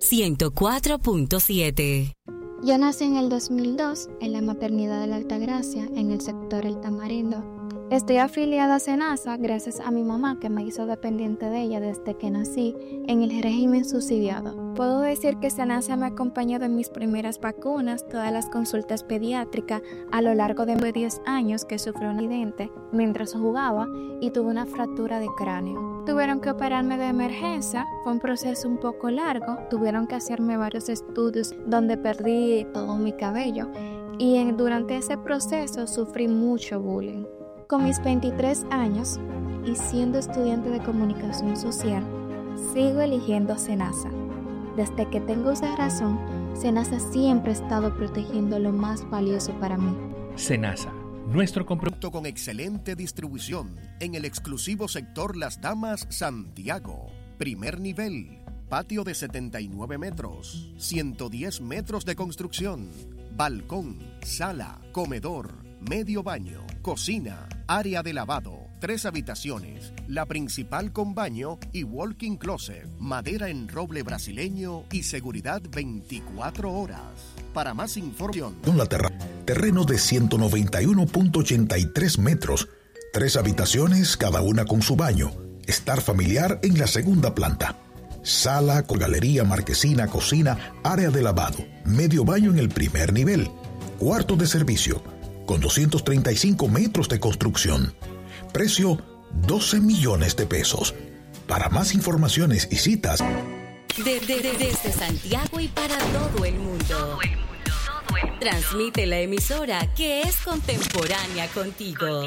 104.7. Yo nací en el 2002 en la maternidad de la Altagracia, en el sector El Tamarindo. Estoy afiliada a SENASA gracias a mi mamá, que me hizo dependiente de ella desde que nací en el régimen subsidiado. Puedo decir que SENASA me acompañó de mis primeras vacunas, todas las consultas pediátricas a lo largo de 10 años que sufrí un accidente mientras jugaba y tuve una fractura de cráneo. Tuvieron que operarme de emergencia, fue un proceso un poco largo, tuvieron que hacerme varios estudios donde perdí todo mi cabello y durante ese proceso sufrí mucho bullying. Con mis 23 años y siendo estudiante de comunicación social, sigo eligiendo SENASA. Desde que tengo uso de razón, SENASA siempre ha estado protegiendo lo más valioso para mí. SENASA, nuestro compromiso. Con excelente distribución en el exclusivo sector Las Damas Santiago. Primer nivel, patio de 79 metros, 110 metros de construcción, balcón, sala, comedor, medio baño, cocina, área de lavado, 3 habitaciones, la principal con baño y walk-in closet, madera en roble brasileño y seguridad 24 horas. Para más información, terreno de 191.83 metros, 3 habitaciones, cada una con su baño, estar familiar en la segunda planta, sala con galería, marquesina, cocina, área de lavado, medio baño en el primer nivel, cuarto de servicio, con 235 metros de construcción. Precio, 12 millones de pesos. Para más informaciones y citas. Desde Santiago y para todo el mundo. Transmite la emisora que es contemporánea contigo.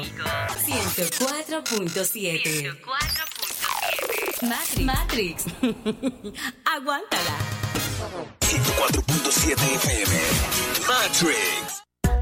104.7. Matrix. Aguántala. 104.7 FM. Matrix.